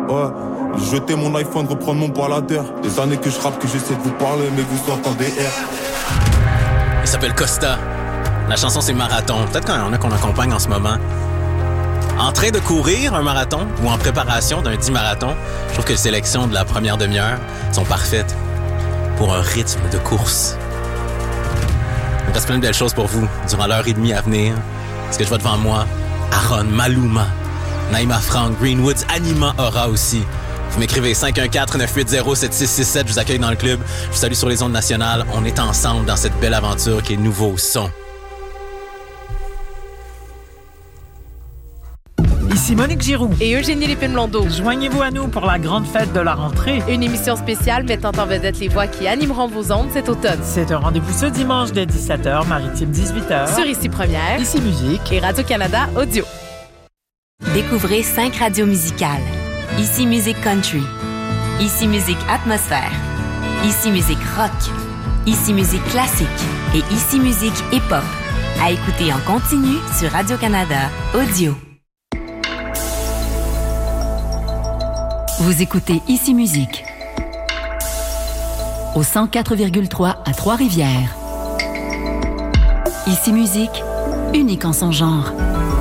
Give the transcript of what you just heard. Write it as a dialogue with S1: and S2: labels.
S1: Ouais, jeter mon iPhone, reprendre mon baladeur. Des années que je rappe, que j'essaie de vous parler, mais vous entendez R.
S2: Il s'appelle Costa. La chanson, c'est Marathon. Peut-être qu'il y en a qu'on accompagne en ce moment. En train de courir un marathon ou en préparation d'un 10 marathon, je trouve que les sélections de la première demi-heure sont parfaites pour un rythme de course. Il reste plein de belles choses pour vous durant l'heure et demie à venir. Parce que je vois devant moi Aaron, Maluma, Naïma Frank, Greenwoods, Anima Aura aussi. Vous m'écrivez 514-980-7667, je vous accueille dans le club. Je vous salue sur les ondes nationales. On est ensemble dans cette belle aventure qui est Nouveau Son.
S3: Ici Monique Giroux
S4: et Eugénie Lépine-Blondeau.
S3: Joignez-vous à nous pour la grande fête de la rentrée.
S4: Une émission spéciale mettant en vedette les voix qui animeront vos ondes cet automne.
S3: C'est un rendez-vous ce dimanche dès 17h, maritime 18h.
S4: Sur Ici Première,
S3: Ici Musique
S4: et Radio-Canada Audio.
S5: Découvrez 5 radios musicales. Ici Musique Country. Ici Musique Atmosphère. Ici Musique Rock. Ici Musique Classique. Et Ici Musique Hip-Hop. À écouter en continu sur Radio-Canada Audio.
S6: Vous écoutez Ici Musique au 104,3 à Trois-Rivières. Ici Musique, unique en son genre.